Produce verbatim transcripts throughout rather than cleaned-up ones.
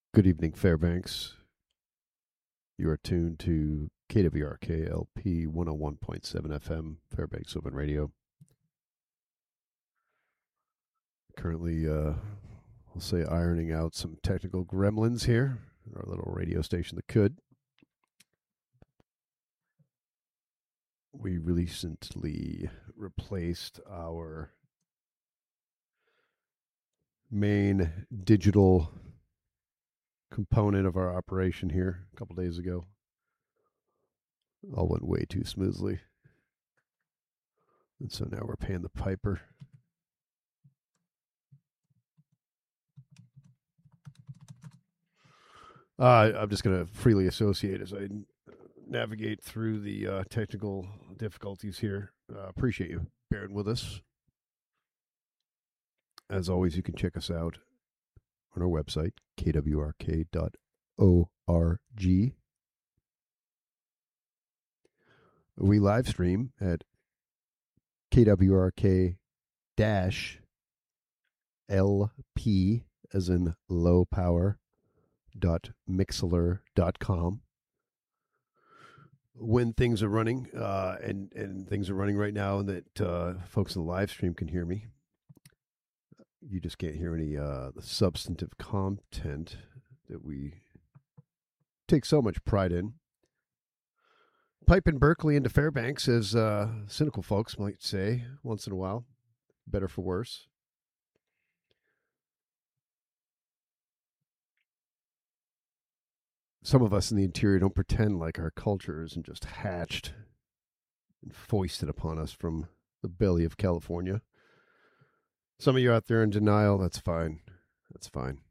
Good evening, Fairbanks. You are tuned to K W R K L P one oh one point seven F M, Fairbanks Open Radio. Currently, uh, we'll say ironing out some technical gremlins here, our little radio station that could. We recently replaced our main digital component of our operation here a couple days ago. All went way too smoothly. And so now we're paying the piper. Uh, I'm just going to freely associate as I navigate through the uh, technical difficulties here. Uh, appreciate you bearing with us. As always, you can check us out on our website, k w r k dot org. We live stream at K W R K L P, as in low power, dot mixler dot com. When things are running, uh, and, and things are running right now, and that uh, folks in the live stream can hear me. You just can't hear any uh, the substantive content that we take so much pride in. Piping Berkeley into Fairbanks, as uh, cynical folks might say once in a while, better for worse. Some of us in the interior don't pretend like our culture isn't just hatched and foisted upon us from the belly of California. Some of you out there in denial, that's fine. That's fine.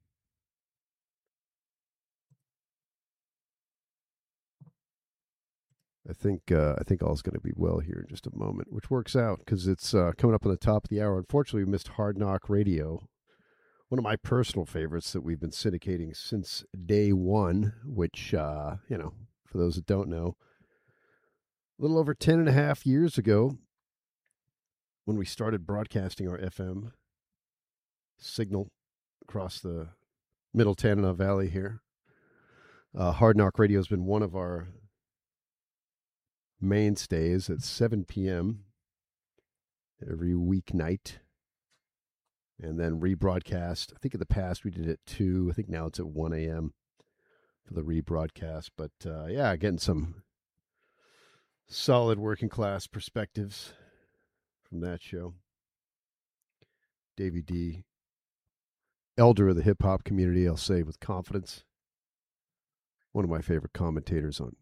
I think uh, I think all's going to be well here in just a moment, which works out because it's uh, coming up on the top of the hour. Unfortunately, we missed Hard Knock Radio, one of my personal favorites that we've been syndicating since day one, which, uh, you know, for those that don't know, a little over ten and a half years ago, when we started broadcasting our F M signal across the Middle Tanana Valley here, uh, Hard Knock Radio has been one of our mainstays at seven p.m. every weeknight, and then rebroadcast. I think in the past we did it at two. I think now it's at one a.m. for the rebroadcast. But uh, yeah, getting some solid working class perspectives from that show. Davey D, elder of the hip hop community, I'll say with confidence. One of my favorite commentators on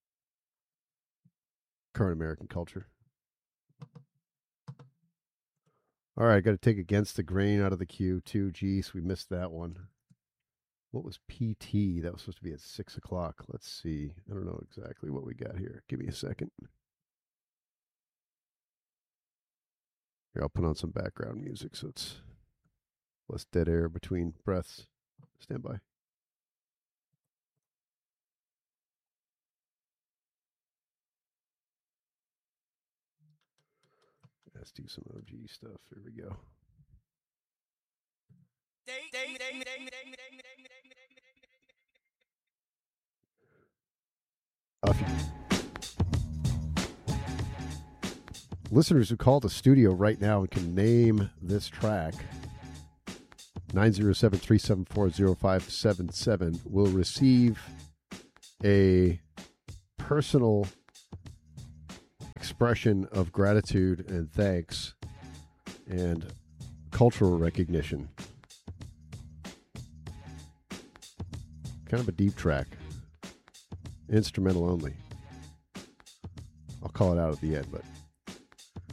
current American culture. All right, got to take Against the Grain out of the queue too. Geez, we missed that one. What was P T? That was supposed to be at six o'clock. Let's see. I don't know exactly what we got here. Give me a second. Here, I'll put on some background music so it's less dead air between breaths. Stand by. Let's do some O G stuff. Here we go. Uh, listeners who call the studio right now and can name this track, nine zero seven, three seven four, zero five seven seven, will receive a personal expression of gratitude and thanks and cultural recognition. Kind of a deep track. Instrumental only. I'll call it out at the end, but